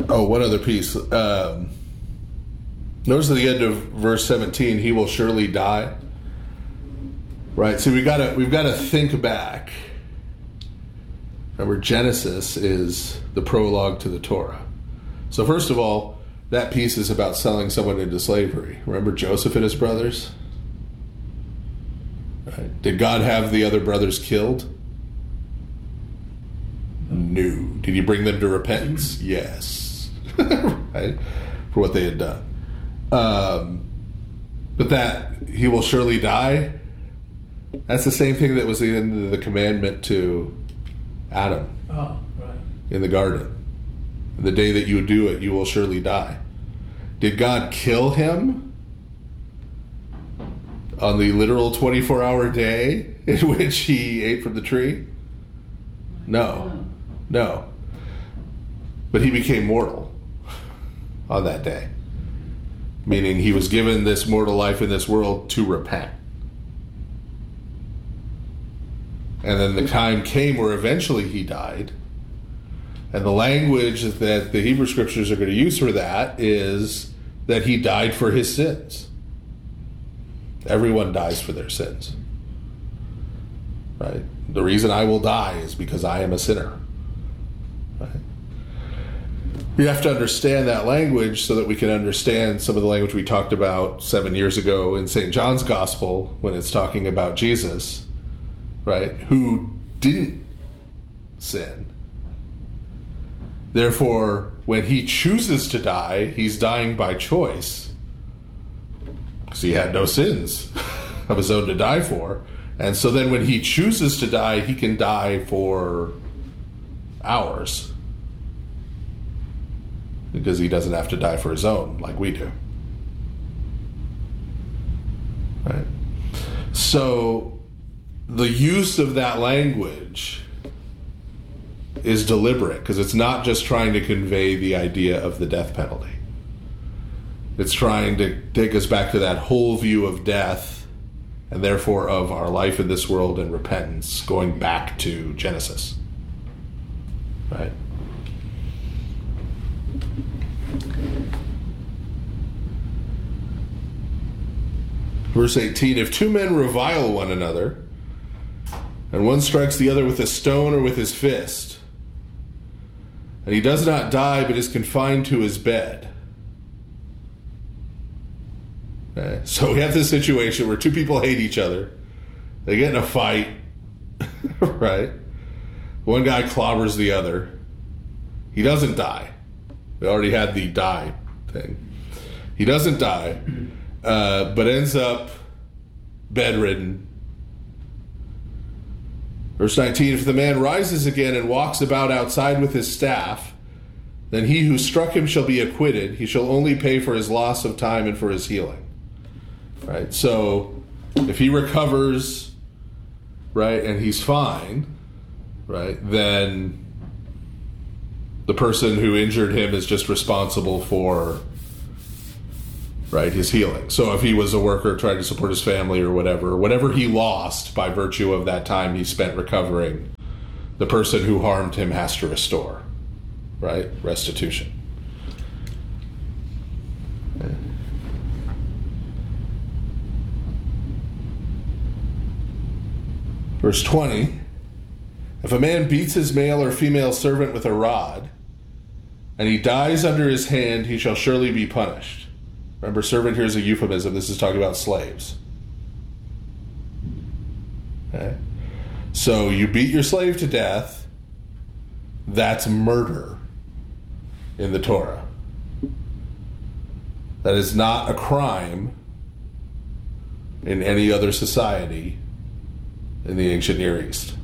Oh, one other piece. Notice at the end of verse 17, he will surely die. Right? So we've got to think back. Remember, Genesis is the prologue to the Torah. So first of all, that piece is about selling someone into slavery. Remember Joseph and his brothers? Right? Did God have the other brothers killed? No. Did he bring them to repentance? Yes. Right? For what they had done. But that he will surely die, that's the same thing that was in the commandment to Adam in the garden. The day that you do it, you will surely die. Did God kill him on the literal 24-hour day in which he ate from the tree? No. But he became mortal on that day. Meaning he was given this mortal life in this world to repent. And then the time came where eventually he died. And the language that the Hebrew scriptures are going to use for that is that he died for his sins. Everyone dies for their sins. Right? The reason I will die is because I am a sinner. Right? We have to understand that language so that we can understand some of the language we talked about 7 years ago in St. John's Gospel when it's talking about Jesus, right, who didn't sin. Therefore, when he chooses to die, he's dying by choice because he had no sins of his own to die for. And so then when he chooses to die, he can die for hours. Because he doesn't have to die for his own like we do. Right? So the use of that language is deliberate because it's not just trying to convey the idea of the death penalty. It's trying to take us back to that whole view of death and therefore of our life in this world and repentance, going back to Genesis. Right? Verse 18, if two men revile one another, and one strikes the other with a stone or with his fist, and he does not die but is confined to his bed. Okay. So we have this situation where two people hate each other. They get in a fight, right? One guy clobbers the other. He doesn't die. We already had the die thing. He doesn't die. But ends up bedridden. Verse 19, if the man rises again and walks about outside with his staff, then he who struck him shall be acquitted. He shall only pay for his loss of time and for his healing. Right? So if he recovers, right, and he's fine, right, then the person who injured him is just responsible for, right, his healing. So if he was a worker trying to support his family or whatever he lost by virtue of that time he spent recovering, the person who harmed him has to restore, right? Restitution. Okay. Verse 20, if a man beats his male or female servant with a rod, and he dies under his hand, he shall surely be punished. Remember, servant here is a euphemism. This is talking about slaves. Okay? So you beat your slave to death, that's murder in the Torah. That is not a crime in any other society in the ancient Near East.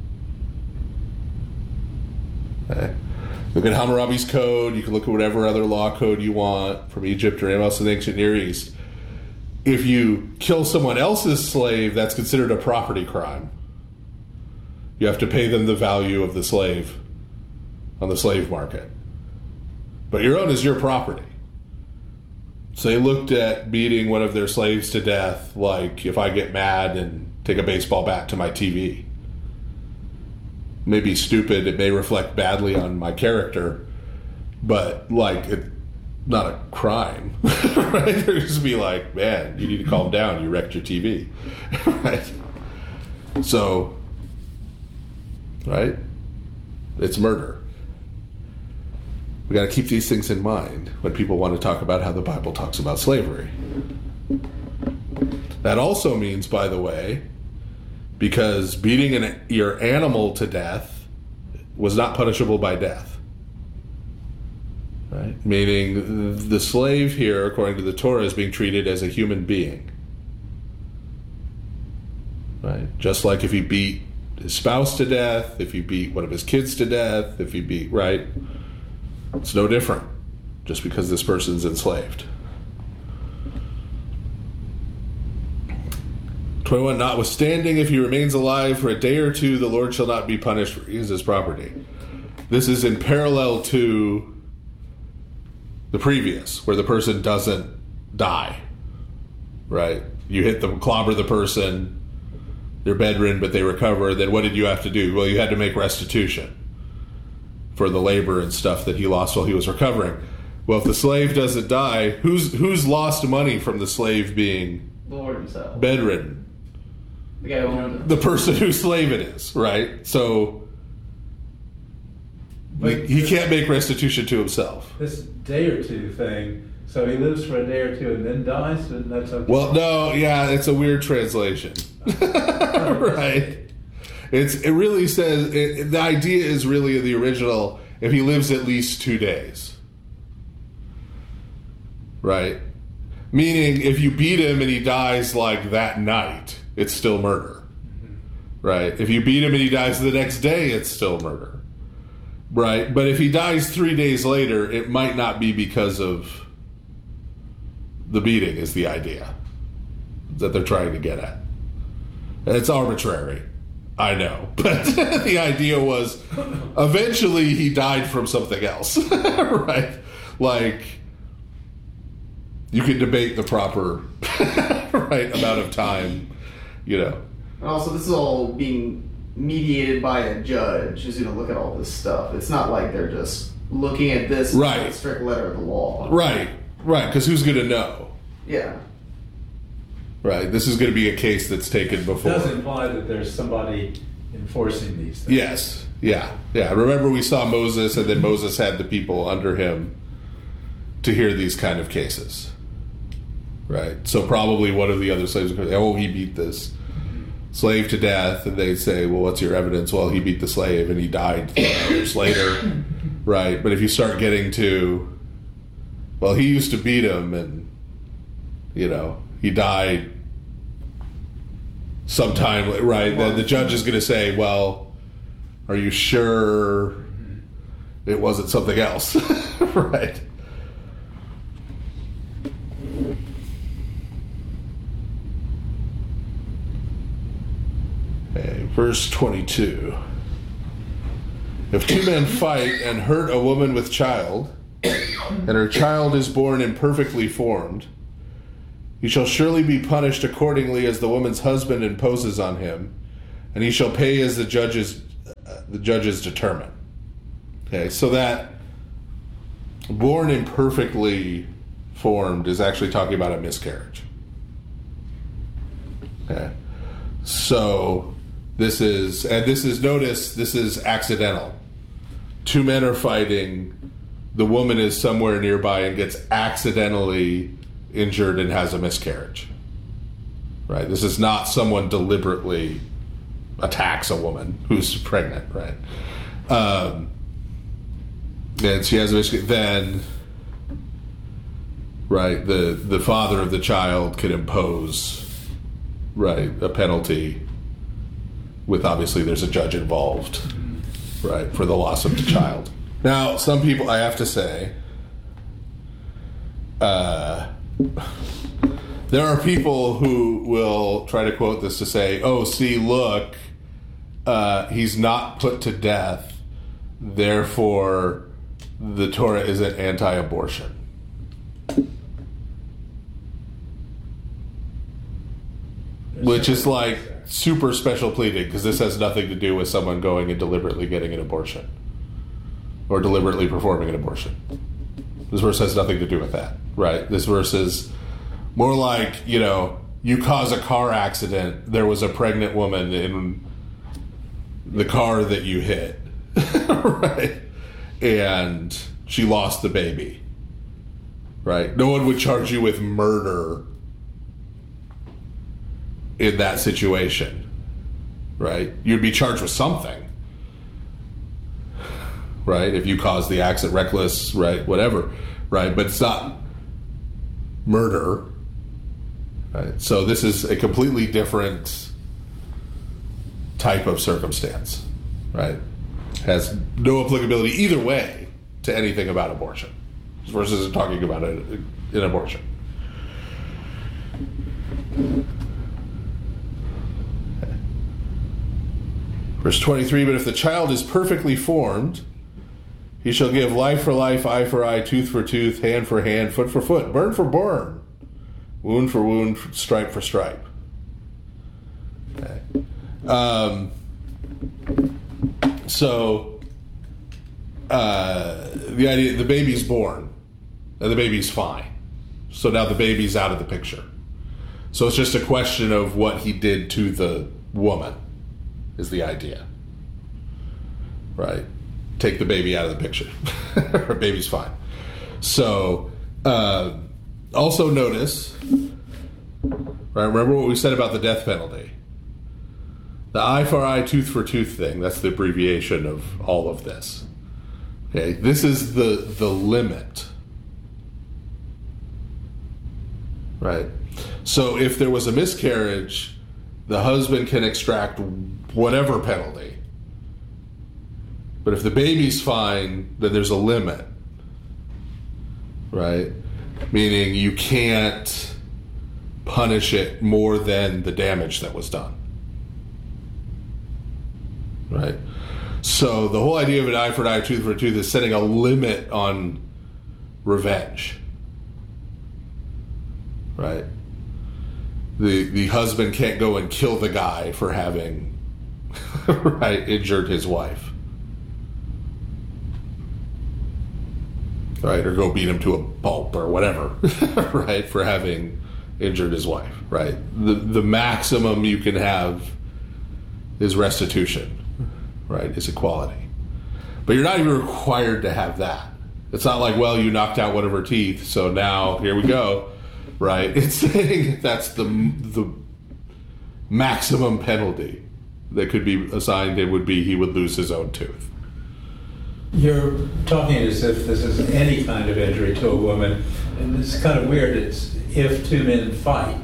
Okay? Look at Hammurabi's code. You can look at whatever other law code you want from Egypt or anywhere else in the ancient Near East. If you kill someone else's slave, that's considered a property crime. You have to pay them the value of the slave on the slave market. But your own is your property. So they looked at beating one of their slaves to death like if I get mad and take a baseball bat to my TV. May be stupid, it may reflect badly on my character, but like it, not a crime, right? They're just be like, man, you need to calm down. You wrecked your TV, right? So, right? It's murder. We got to keep these things in mind when people want to talk about how the Bible talks about slavery. That also means, by the way, because beating your animal to death was not punishable by death. Right? Meaning the slave here, according to the Torah, is being treated as a human being. Right? Just like if he beat his spouse to death, if he beat one of his kids to death, if he beat, right? It's no different just because this person's enslaved. 21, notwithstanding, if he remains alive for a day or two, the Lord shall not be punished, for he is his property. This is in parallel to the previous, where the person doesn't die, right? You hit them, clobber the person, they're bedridden, but they recover. Then what did you have to do? Well, you had to make restitution for the labor and stuff that he lost while he was recovering. Well, if the slave doesn't die, who's lost money from the slave being the Lord himself, bedridden? The guy who owned it. The person whose slave it is, right? So he can't make restitution to himself. This day or two thing, so he lives for a day or two and then dies, and that's okay. Well, no, yeah, it's a weird translation. Right. It really says, the idea is really the original, if he lives at least 2 days. Right? Meaning, if you beat him and he dies like that night, it's still murder. Right? If you beat him and he dies the next day, it's still murder. Right? But if he dies 3 days later, it might not be because of the beating, is the idea that they're trying to get at. It's arbitrary, I know, but the idea was eventually he died from something else, right? Like, you can debate the proper right amount of time, you know. And also, this is all being mediated by a judge who's going to look at all this stuff. It's not like they're just looking at this right. the strict letter of the law. Right, because who's going to know? Yeah. Right, this is going to be a case that's taken before. It does imply that there's somebody enforcing these things. Yes, yeah. Remember we saw Moses, and then Moses had the people under him to hear these kind of cases. Right, so probably one of the other slaves would say, oh, he beat this slave to death, and they'd say, well, what's your evidence? Well, he beat the slave, and he died 3 hours later. Right, but if you start getting to, well, he used to beat him, and, you know, he died sometime, right? Then the judge is going to say, well, are you sure it wasn't something else? Right. Okay, verse 22. If 2 men fight and hurt a woman with child, and her child is born imperfectly formed, he shall surely be punished accordingly as the woman's husband imposes on him, and he shall pay as the judges determine. Okay, so that born imperfectly formed is actually talking about a miscarriage. Okay, so this is notice, this is accidental. 2 men are fighting, the woman is somewhere nearby and gets accidentally injured and has a miscarriage. Right? This is not someone deliberately attacks a woman who's pregnant, right? And she has a miscarriage, then, right, the father of the child can impose, right, a penalty with, obviously there's a judge involved, right, for the loss of the child. Now, some people, I have to say, there are people who will try to quote this to say, oh, see, look, he's not put to death, therefore the Torah isn't anti-abortion. Which is like super special pleading, because this has nothing to do with someone going and deliberately getting an abortion. or deliberately performing an abortion. This verse has nothing to do with that, right? This verse is more like, you cause a car accident. There was a pregnant woman in the car that you hit, right? And she lost the baby, right? No one would charge you with murder in that situation, right? You'd be charged with something, right? If you caused the accident, reckless, right? Whatever, right? But it's not murder, right? So this is a completely different type of circumstance, right? Has no applicability either way to anything about abortion. This verse isn't talking about an abortion. Verse 23, but if the child is perfectly formed, he shall give life for life, eye for eye, tooth for tooth, hand for hand, foot for foot, burn for burn, wound for wound, stripe for stripe. Okay. So the idea, the baby's born, and the baby's fine. So now the baby's out of the picture. So it's just a question of what he did to the woman, is the idea. Right? Take the baby out of the picture. Her baby's fine. So also notice, right, remember what we said about the death penalty. The eye for eye, tooth for tooth thing, that's the abbreviation of all of this. Okay, this is the limit. Right? So if there was a miscarriage, the husband can extract whatever penalty. But if the baby's fine, then there's a limit. Right? Meaning you can't punish it more than the damage that was done. Right? So the whole idea of an eye for an eye, tooth for a tooth is setting a limit on revenge. Right? The husband can't go and kill the guy for having right, injured his wife. Right? Or go beat him to a pulp or whatever, right? For having injured his wife, right? The maximum you can have is restitution, right? Is equality. But you're not even required to have that. It's not like, well, you knocked out one of her teeth, so now here we go, right? It's saying that's the maximum penalty that could be assigned. It would be he would lose his own tooth. You're talking as if this is any kind of injury to a woman, and it's kind of weird. It's if two men fight.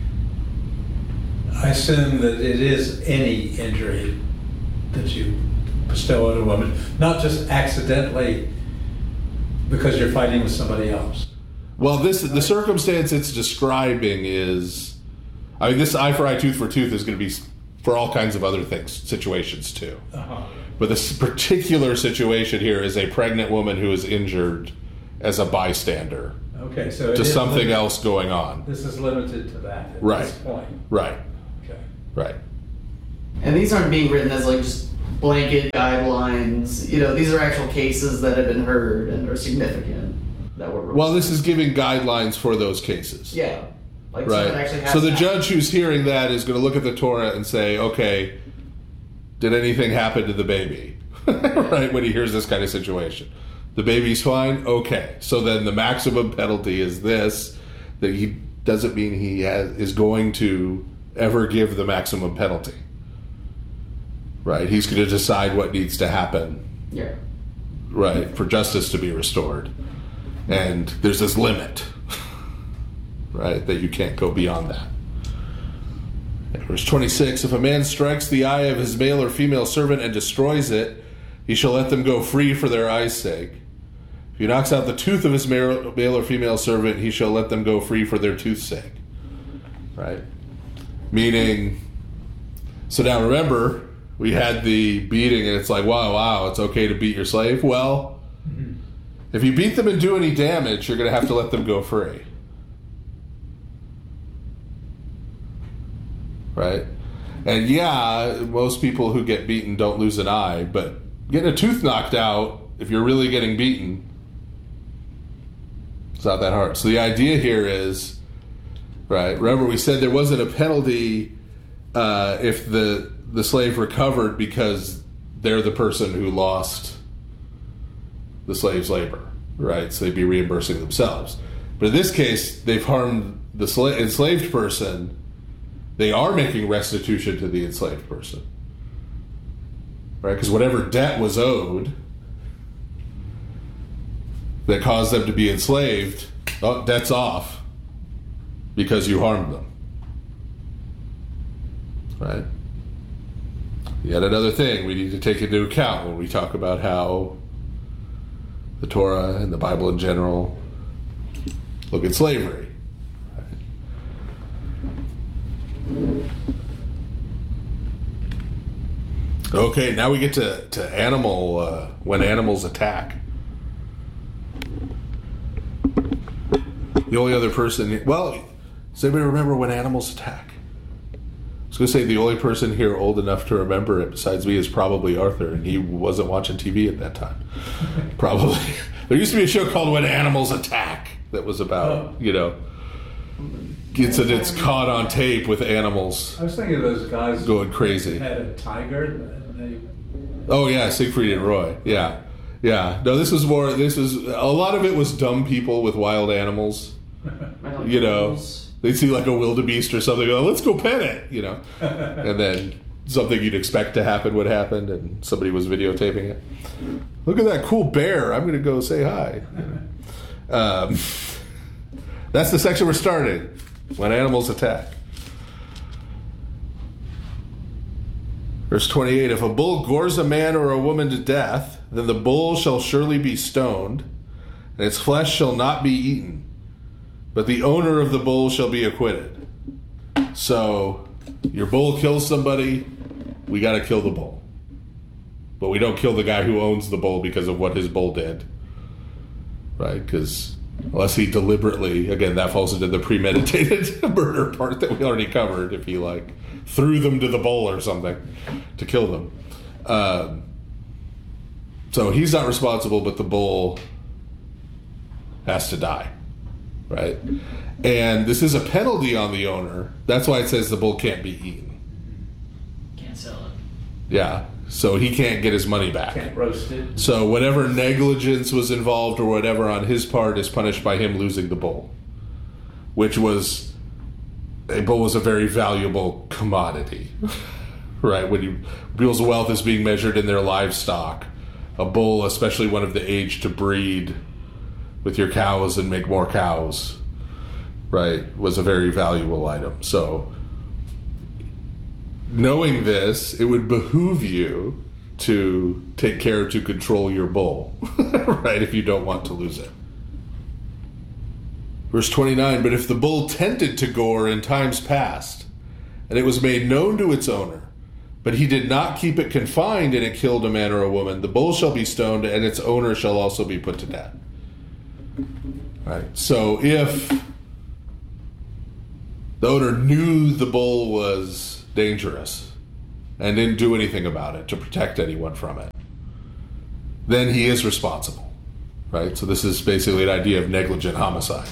I assume that it is any injury that you bestow on a woman, not just accidentally because you're fighting with somebody else. Well, the circumstance it's describing is, I mean, this eye for eye, tooth for tooth is going to be for all kinds of other things, situations too. Uh-huh. But this particular situation here is a pregnant woman who is injured as a bystander Okay, so to something else going on. This is limited to that at Right. this point. Right, Okay. right. And these aren't being written as like just blanket guidelines. These are actual cases that have been heard and are significant that were. Well, this is giving guidelines for those cases. Yeah. Like someone actually Right. has So the that. judge who's hearing that is going to look at the Torah and say, okay, did anything happen to the baby? Right, when he hears this kind of situation. The baby's fine? Okay. So then the maximum penalty is this, that he doesn't mean he is going to ever give the maximum penalty. Right? He's going to decide what needs to happen, Yeah. right, for justice to be restored. And there's this limit, right, that you can't go beyond that. Verse 26, if a man strikes the eye of his male or female servant and destroys it, he shall let them go free for their eye's sake. If he knocks out the tooth of his male or female servant, he shall let them go free for their tooth's sake. Right? Meaning, so now remember, we had the beating and it's like, wow, it's okay to beat your slave. Well, if you beat them and do any damage, you're going to have to let them go free. Right? And yeah, most people who get beaten don't lose an eye, but getting a tooth knocked out if you're really getting beaten, it's not that hard. So the idea here is, right, remember we said there wasn't a penalty if the slave recovered because they're the person who lost the slave's labor, right? So they'd be reimbursing themselves. But in this case, they've harmed the enslaved person. They are making restitution to the enslaved person, right? Because whatever debt was owed that caused them to be enslaved, oh, debt's off because you harmed them, right? Yet another thing we need to take into account when we talk about how the Torah and the Bible in general look at slavery. Okay, now we get to animal, when animals attack. The only other person, well, does anybody remember when animals attack? I was going to say the only person here old enough to remember it besides me is probably Arthur, and he wasn't watching TV at that time. Probably. There used to be a show called When Animals Attack that was about, incidents caught on tape with animals. I was thinking of those guys going crazy. Had a tiger. And Oh yeah, Siegfried and Roy. Yeah. No, this was a lot of it was dumb people with wild animals. You know, they'd see like a wildebeest or something, go, let's go pet it, you know. And then something you'd expect to happen would happen, and somebody was videotaping it. Look at that cool bear, I'm going to go say hi. That's the section we're starting, when animals attack. Verse 28, if a bull gores a man or a woman to death, then the bull shall surely be stoned, and its flesh shall not be eaten, but the owner of the bull shall be acquitted. So, your bull kills somebody, we got to kill the bull. But we don't kill the guy who owns the bull because of what his bull did. Right? Because unless he deliberately, again, that falls into the premeditated murder part that we already covered, if he threw them to the bull or something to kill them. So he's not responsible, but the bull has to die. Right? And this is a penalty on the owner. That's why it says the bull can't be eaten. Can't sell it. Yeah. So he can't get his money back. can't roast it. So whatever negligence was involved or whatever on his part is punished by him losing the bull. Which was, a bull was a very valuable commodity. Right? When people's wealth is being measured in their livestock, a bull, especially one of the age to breed with your cows and make more cows, right, was a very valuable item. So, knowing this, it would behoove you to take care to control your bull, right, if you don't want to lose it. Verse 29, but if the bull tended to gore in times past, and it was made known to its owner, but he did not keep it confined and it killed a man or a woman, the bull shall be stoned and its owner shall also be put to death. Right. So if the owner knew the bull was dangerous and didn't do anything about it to protect anyone from it, then he is responsible. Right? So this is basically an idea of negligent homicide.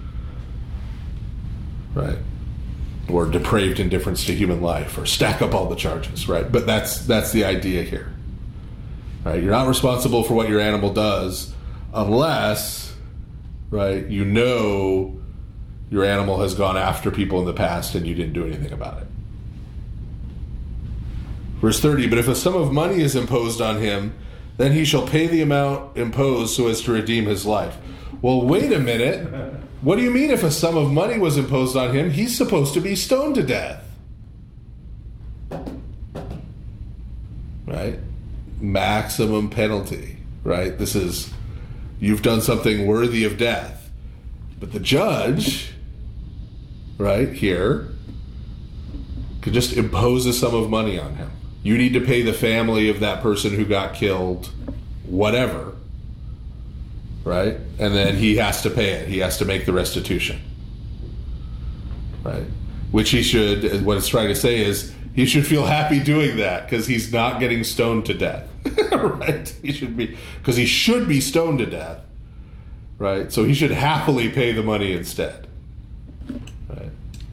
Right? Or depraved indifference to human life, or stack up all the charges, right? But that's the idea here. Right? You're not responsible for what your animal does unless, right, you know your animal has gone after people in the past and you didn't do anything about it. Verse 30, but if a sum of money is imposed on him, then he shall pay the amount imposed so as to redeem his life. Well, wait a minute. What do you mean if a sum of money was imposed on him? He's supposed to be stoned to death. Right? Maximum penalty. Right? This is, you've done something worthy of death. But the judge, right, here, could just impose a sum of money on him. You need to pay the family of that person who got killed, whatever. Right? And then he has to pay it. He has to make the restitution. Right? Which he should, what it's trying to say is, he should feel happy doing that because he's not getting stoned to death. Right? He should be, because he should be stoned to death, right? So he should happily pay the money instead, right?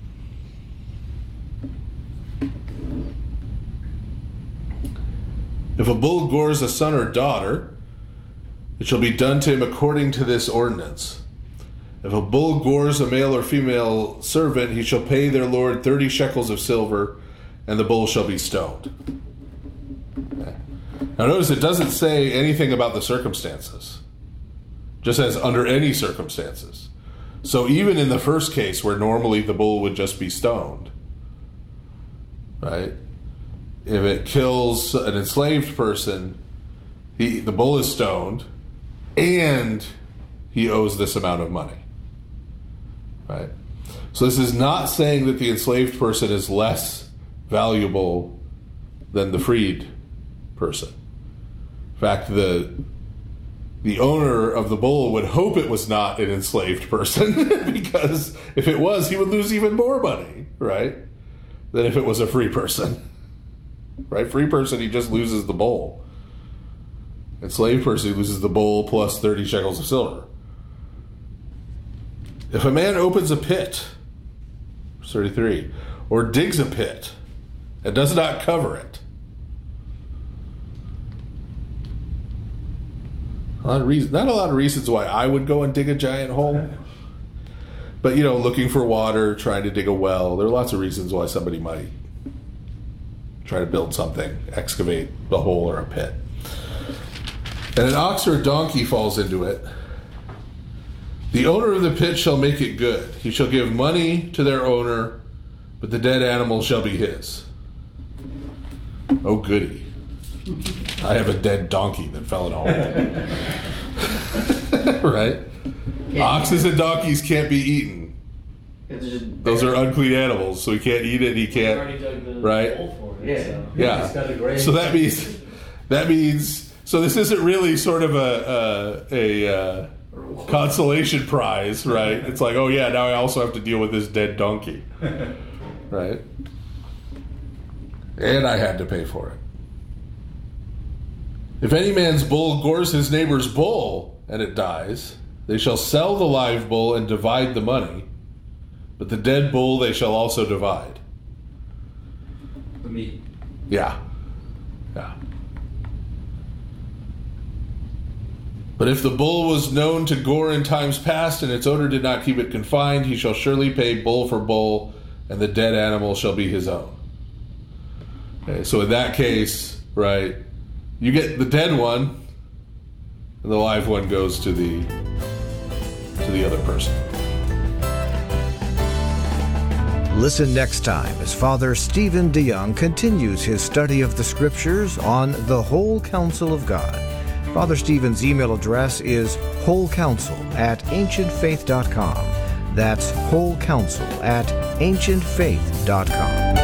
If a bull gores a son or daughter, it shall be done to him according to this ordinance. If a bull gores a male or female servant, he shall pay their lord 30 shekels of silver, and the bull shall be stoned. Okay. Now notice it doesn't say anything about the circumstances. It just says under any circumstances. So even in the first case where normally the bull would just be stoned, right? If it kills an enslaved person, the bull is stoned, and he owes this amount of money. Right? So this is not saying that the enslaved person is less valuable than the freed person. In fact, the owner of the bull would hope it was not an enslaved person, because if it was, he would lose even more money, right? Than if it was a free person. Right? Free person, he just loses the bull. Enslaved person, he loses the bull plus 30 shekels of silver. If a man opens a pit, verse 33, or digs a pit and does not cover it, not a lot of reasons why I would go and dig a giant hole, but looking for water, trying to dig a well, there are lots of reasons why somebody might try to build something, excavate a hole or a pit. And an ox or a donkey falls into it, the owner of the pit shall make it good. He shall give money to their owner, but the dead animal shall be his. Oh, goody. I have a dead donkey that fell in a hole. Right? Oxes and donkeys can't be eaten. Those are unclean animals, so he can't eat it. He can't. Already dug the right? hole for it, so. Yeah. He's got a grave. So that means. So this isn't really sort of a consolation prize, right? It's like, oh yeah, now I also have to deal with this dead donkey, right? And I had to pay for it. If any man's bull gores his neighbor's bull and it dies, they shall sell the live bull and divide the money, but the dead bull they shall also divide. The meat. Yeah. But if the bull was known to gore in times past, and its owner did not keep it confined, he shall surely pay bull for bull, and the dead animal shall be his own. Okay, so in that case, right, you get the dead one, and the live one goes to the other person. Listen next time as Father Stephen DeYoung continues his study of the Scriptures on the whole counsel of God. Father Stephen's email address is wholecounsel@ancientfaith.com. That's wholecounsel@ancientfaith.com.